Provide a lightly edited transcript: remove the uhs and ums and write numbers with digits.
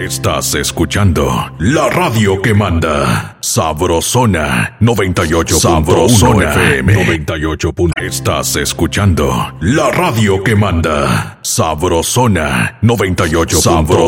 Estás escuchando la radio que manda. Sabrosona 98. Sabrosona FM 98. Estás escuchando la radio que manda. Sabrosona 98. Sabrosona.